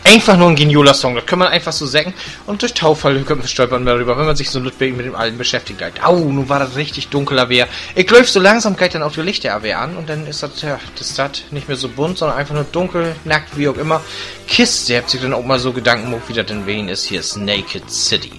Einfach nur ein genialer Song, das kann man einfach so sagen. Und durch Taufall stolpern wir darüber, wenn man sich so mit dem Alten beschäftigt. Au, nun war das richtig dunkeler Wehr. Ich läuft so langsam dann auch die Lichter an und dann ist das, ja, das Stadt nicht mehr so bunt, sondern einfach nur dunkel, nackt, wie auch immer. Kiss, der hat sich dann auch mal so Gedanken gemacht, wie das in Wien ist. Hier ist Naked City.